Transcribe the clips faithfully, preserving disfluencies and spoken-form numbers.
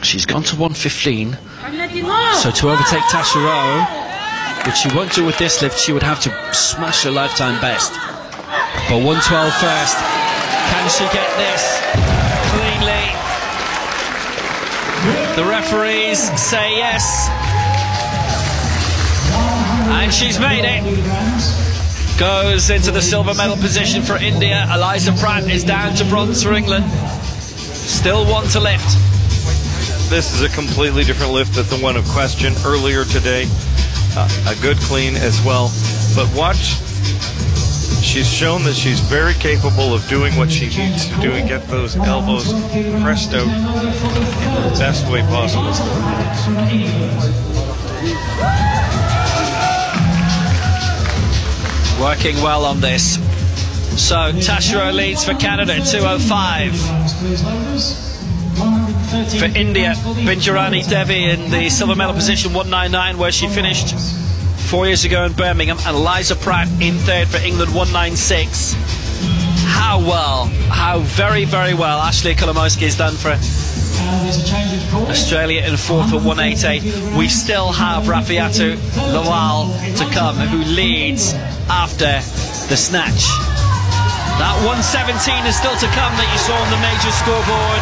She's gone to one fifteen. So to overtake Tasha Rowe, which she won't do with this lift, she would have to smash her lifetime best. But one twelve first. Can she get this cleanly? The referees say yes. And she's made it. Goes into the silver medal position for India. Eliza Pratt is down to bronze for England. Still one to lift. This is a completely different lift than the one of question earlier today. Uh, a good clean as well. But watch, she's shown that she's very capable of doing what she needs to do and get those elbows pressed out in the best way possible. Working well on this. So Tasha Rowe leads for Canada, two oh five. For India, Binjarani Devi in the silver medal position, one ninety-nine, where she finished four years ago in Birmingham, and Eliza Pratt in third for England, one ninety-six. How well, how very, very well Ashley Kolomoisky has done for Australia in fourth for one eighty-eight. We still have Rafiatu Lawal to come, who leads after the snatch. That one seventeen is still to come that you saw on the major scoreboard.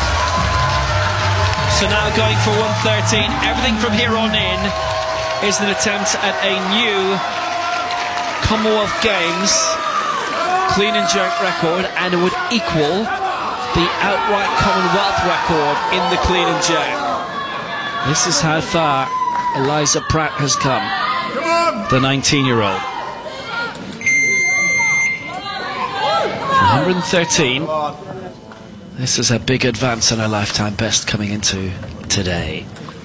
So now going for one thirteen. Everything from here on in is an attempt at a new Commonwealth Games clean and jerk record, and it would equal the outright Commonwealth record in the clean and jerk. This is how far Eliza Pratt has come, the nineteen-year-old. one thirteen. This is a big advance on her lifetime best coming into today.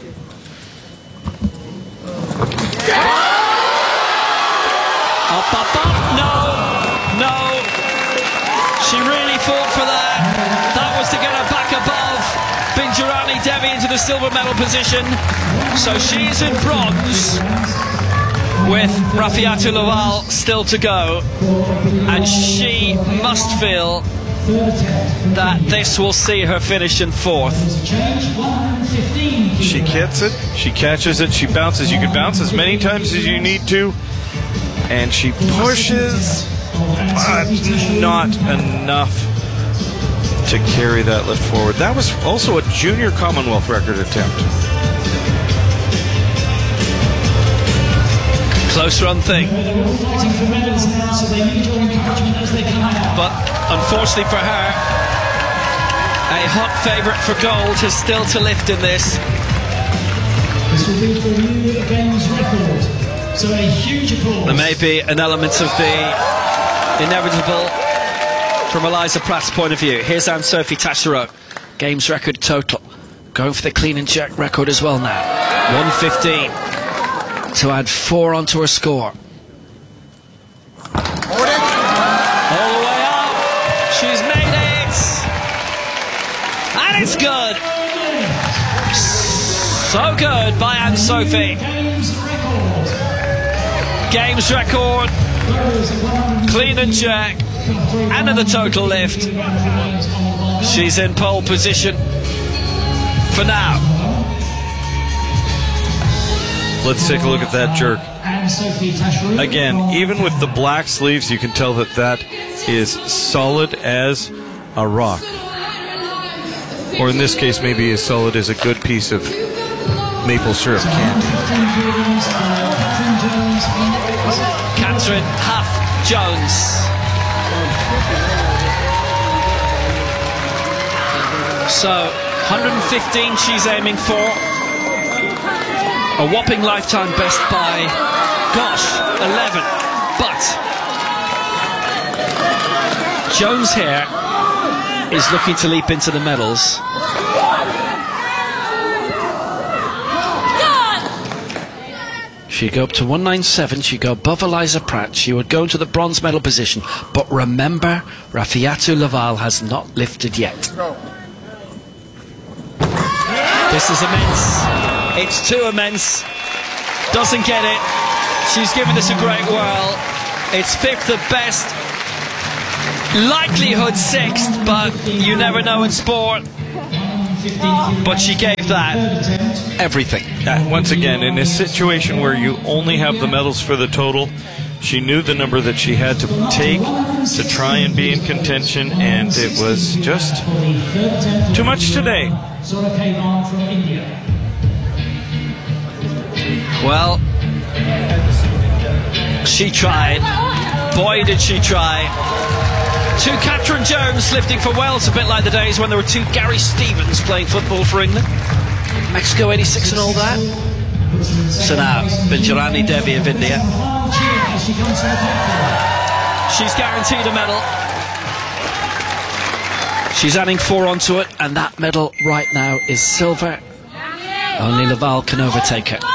Up, up, up. No, no. She really fought for that. That was to get her back above Binjarani Devi into the silver medal position. So she's in bronze with Rafiatu Lawal still to go. And she must feel that this will see her finish in fourth. She gets it, she catches it, she bounces. You can bounce as many times as you need to, and she pushes, but not enough to carry that lift forward. That was also a junior Commonwealth record attempt. Close run thing. But unfortunately for her, a hot favourite for gold has still to lift in this. This will be for a new Games record. So a huge applause. There may be an element of the inevitable from Eliza Pratt's point of view. Here's Anne-Sophie Tasha Rowe. Games record total. Going for the clean and jerk record as well now. one fifteen. To add four onto her score. All the way up. She's made it. And it's good. So good by Anne-Sophie. Games record. Clean and jerk. And in the total lift. She's in pole position for now. Let's take a look at that jerk. Again, even with the black sleeves, you can tell that that is solid as a rock. Or in this case, maybe as solid as a good piece of maple syrup candy. Catherine Huff-Jones. So, one fifteen she's aiming for. A whopping lifetime best by, gosh, eleven. But Jones here is looking to leap into the medals. She'd go up to one ninety-seven, she'd go above Eliza Pratt, she would go into the bronze medal position. But remember, Rafiatu Lawal has not lifted yet. This is immense. It's too immense. Doesn't get it. She's given this a great whirl. It's fifth at best. Likelihood sixth, but you never know in sport. but she gave that everything. Uh, once again, in a situation where you only have the medals for the total, she knew the number that she had to take to try and be in contention, and it was just too much today. Well, she tried. Boy, did she try. Two Catherine Jones lifting for Wales, a bit like the days when there were two Gary Stevens playing football for England. Mexico eighty-six and all that. So now, Binjarani Devi of India. She's guaranteed a medal. She's adding four onto it, and that medal right now is silver. Only Laval can overtake her.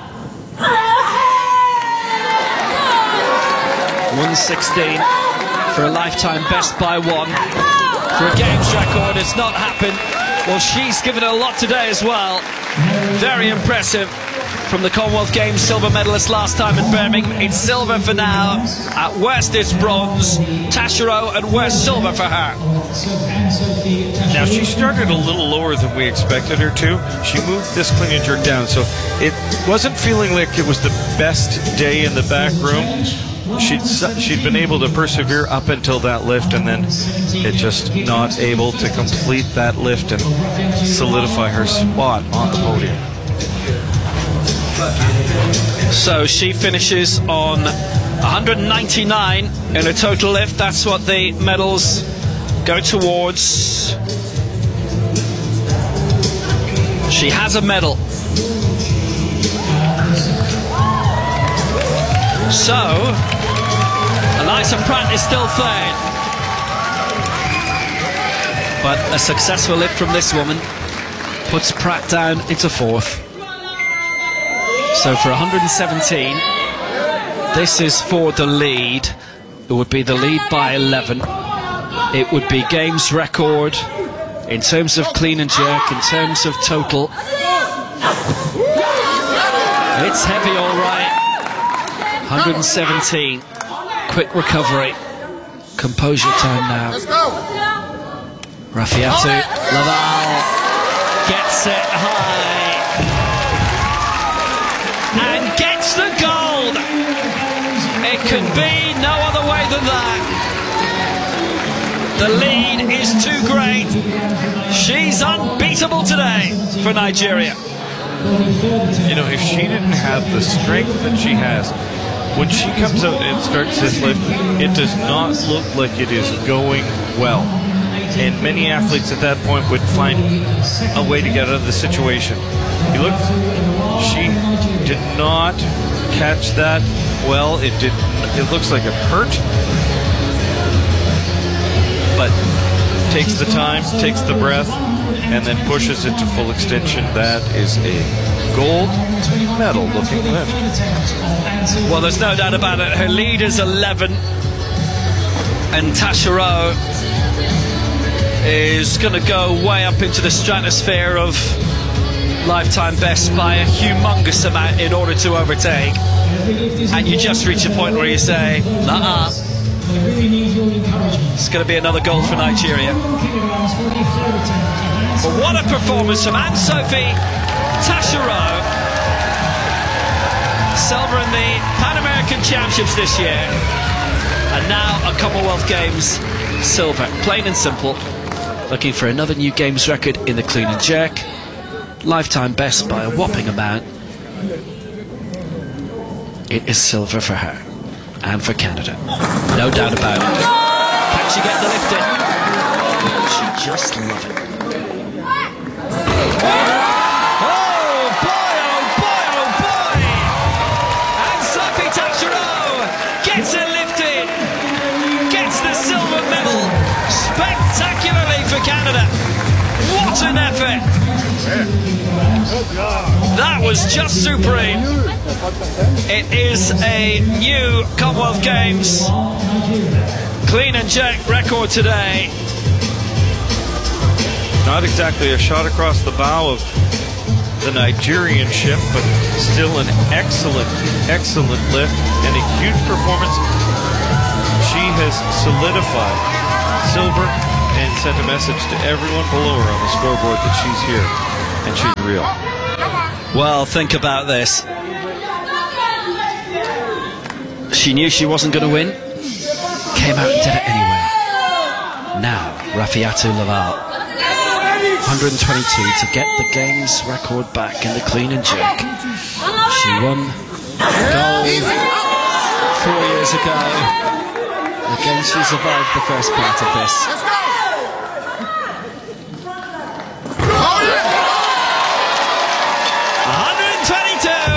one sixteen for a lifetime best by one. For a games record, it's not happened. Well, she's given it a lot today as well. Very impressive from the Commonwealth Games silver medalist last time in Birmingham. It's silver for now. At worst, it's bronze. Taschereau at worst, silver for her. Now, she started a little lower than we expected her to. She moved this clean and jerk down, so it wasn't feeling like it was the best day in the back room. She'd, she'd been able to persevere up until that lift, and then it just not able to complete that lift and solidify her spot on the podium. So she finishes on one ninety-nine in a total lift. That's what the medals go towards. She has a medal. So Eliza Pratt is still third, but a successful lift from this woman puts Pratt down into fourth. So for one seventeen, this is for the lead. It would be the lead by eleven. It would be games record in terms of clean and jerk, in terms of total. It's heavy, all right. one seventeen. Quick recovery. Composure time now. Raffiatu. Laval gets it high. And gets the gold. It could be no other way than that. The lead is too great. She's unbeatable today for Nigeria. You know, if she didn't have the strength that she has, when she comes out and starts this lift, it does not look like it is going well. And many athletes at that point would find a way to get out of the situation. You look, she did not catch that well. It did. It looks like it hurt, but takes the time, takes the breath, and then pushes it to full extension. That is a gold medal looking lift. Well, there's no doubt about it. Her lead is eleven, and Taschereau is going to go way up into the stratosphere of lifetime best by a humongous amount in order to overtake. And you just reach a point where you say, nah, it's going to be another gold for Nigeria. But what a performance from Anne-Sophie Taschereau. Silver in the Pan American Championships this year, and now a Commonwealth Games silver. Plain and simple. Looking for another new games record in the clean and jerk. Lifetime best by a whopping amount. It is silver for her and for Canada. No doubt about it. Can she get the lift in? She just love it. Oh boy, oh boy, oh boy! Anne-Sophie Taschereau gets it lifted. Gets the silver medal. Spectacularly for Canada. What an effort! That was just supreme. It is a new Commonwealth Games clean and jerk record today. Not exactly a shot across the bow of the Nigerian ship, but still an excellent, excellent lift and a huge performance. She has solidified silver and sent a message to everyone below her on the scoreboard that she's here and she's real. Well, think about this. She knew she wasn't going to win, came out and did it anyway. Now, Raffiatou Laval, one twenty-two to get the game's record back in the clean and jerk. She won gold four years ago. Again, she survived the first part of this. one twenty-two!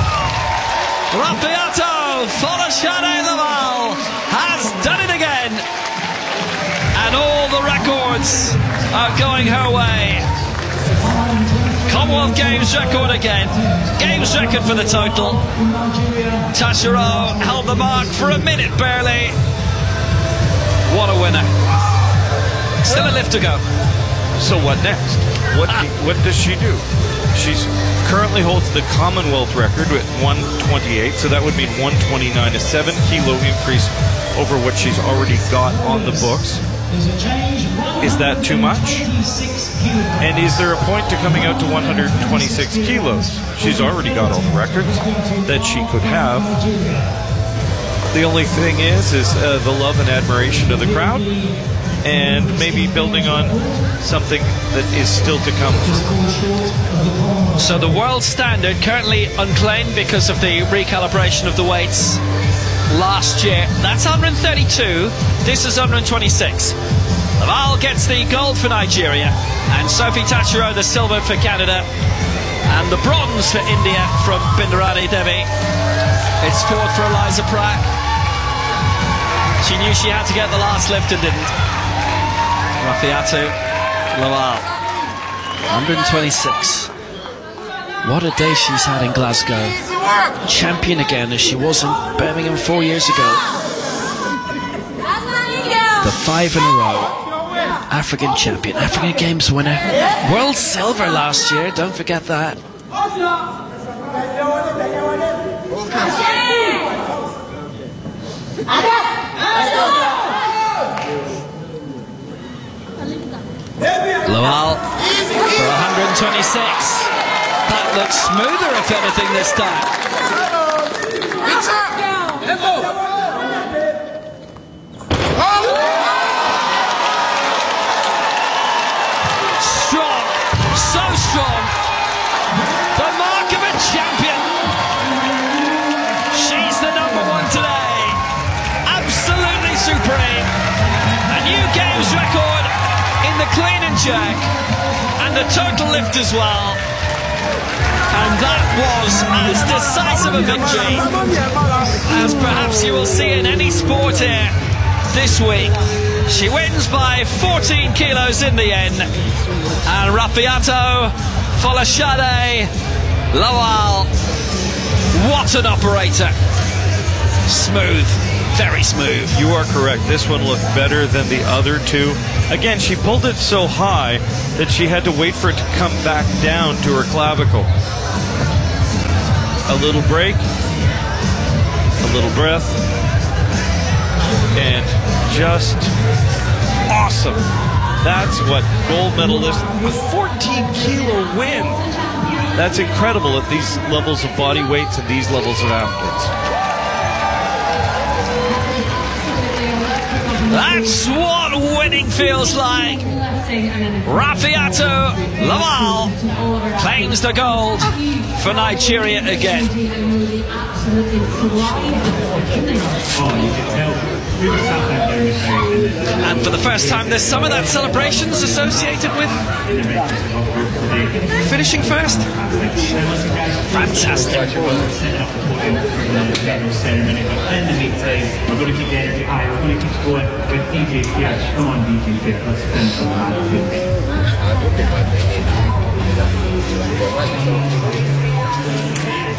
Raffiatou Folashade-Laval has done it again! And all the records are going her way. Commonwealth Games record again. Games record for the total. Taschereau held the mark for a minute barely. What a winner. Still a lift to go. So what next? What Ah. what does she do? She's currently holds the Commonwealth record at one twenty-eight, so that would mean one twenty-nine, a seven kilo increase over what she's already got on the books. Is that too much? And is there a point to coming out to one hundred twenty-six kilos? She's already got all the records that she could have. The only thing is, is uh, the love and admiration of the crowd, and maybe building on something that is still to come. So the world standard currently unclaimed because of the recalibration of the weights last year. That's one thirty-two. This is one twenty-six. Laval gets the gold for Nigeria, and Sophie Taschereau the silver for Canada, and the bronze for India from Bindarani Devi. It's fourth for Eliza Pratt. She knew she had to get the last lift and didn't. Raffiatou Laval, one twenty-six. What a day she's had in Glasgow. Champion again as she was in Birmingham four years ago. The five in a row. African champion, African Games winner. World silver last year, don't forget that. Laval for one twenty-six. That looks smoother, if anything, this time. Strong, so strong. The mark of a champion. She's the number one today. Absolutely supreme. A new games record in the clean and jerk, and the total lift as well. And that was as decisive a victory as perhaps you will see in any sport here this week. She wins by fourteen kilos in the end. And Raffiatou Folashade-Laval, what an operator. Smooth, very smooth. You are correct. This one looked better than the other two. Again, she pulled it so high that she had to wait for it to come back down to her clavicle. A little break, a little breath, and just awesome. That's what gold medalist, a fourteen kilo win. That's incredible at these levels of body weights and these levels of athletes. That's what winning feels like. Raffiatou Laval claims the gold for Nigeria again. And for the first time this summer, that celebration's associated with finishing first. Fantastic. In the meantime, we're going to keep the energy high. We're going to keep going with D J Pierce. Come on, D J Pierce. Let's spin some hard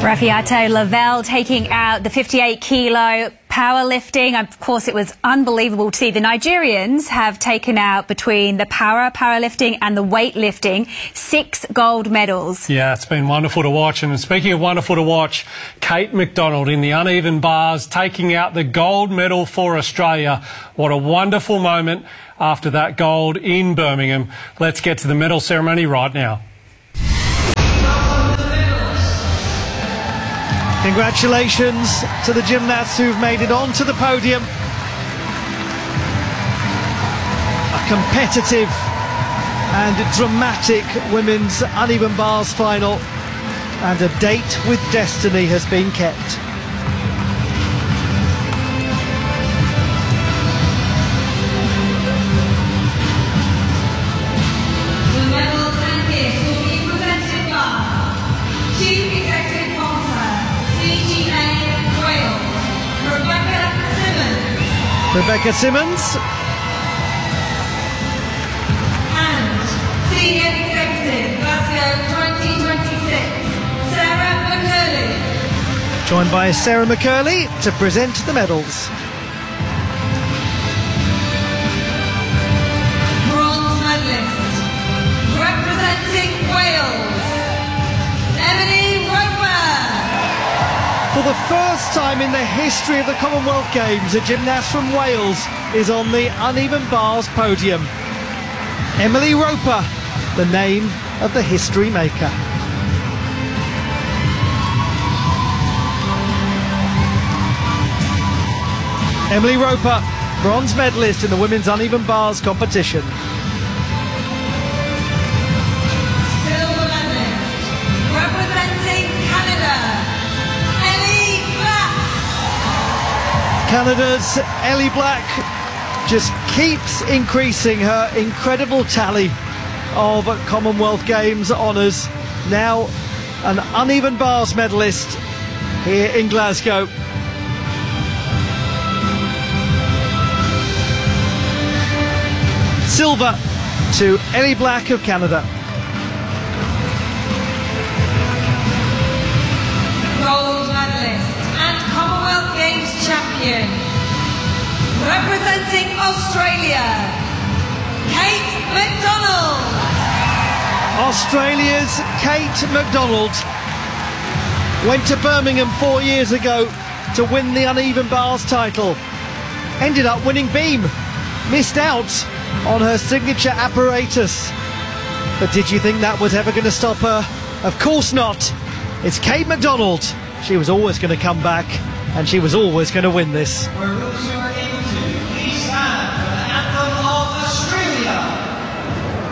Rafiato Lavelle taking out the fifty-eight kilo powerlifting. Of course, it was unbelievable to see. The Nigerians have taken out, between the para powerlifting and the weightlifting, six gold medals. Yeah, it's been wonderful to watch. And speaking of wonderful to watch, Kate McDonald in the uneven bars taking out the gold medal for Australia. What a wonderful moment after that gold in Birmingham. Let's get to the medal ceremony right now. Congratulations to the gymnasts who've made it onto the podium. A competitive and dramatic women's uneven bars final, and a date with destiny has been kept. The medals and gifts will be presented by Chief Executive C G A Wales, Rebecca Simmons. Rebecca Simmons. And Senior Executive, Glasgow twenty twenty-six, Sarah McCurley. Joined by Sarah McCurley to present the medals. Bronze medalist, representing Wales, Emily Roper. For the first time in the history of the Commonwealth Games, a gymnast from Wales is on the uneven bars podium. Emily Roper, the name of the history maker. Emily Roper, bronze medalist in the women's uneven bars competition. Silver medalist, representing Canada, Ellie Black. Canada's Ellie Black just keeps increasing her incredible tally of Commonwealth Games honours. Now an uneven bars medalist here in Glasgow. Silver to Ellie Black of Canada. Gold medalist and Commonwealth Games champion, representing Australia, Kate McDonald. Australia's Kate McDonald went to Birmingham four years ago to win the uneven bars title. Ended up winning beam. Missed out on her signature apparatus. But did you think that was ever going to stop her? Of course not. It's Kate McDonald. She was always going to come back, and she was always going to win this.